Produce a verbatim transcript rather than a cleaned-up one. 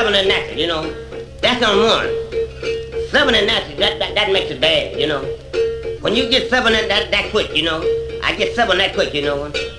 seven and natural, you know. That's on one. Seven and natural, that, that, that makes it bad, you know. When you get seven that, that, that quick, you know. I get seven that quick, you know.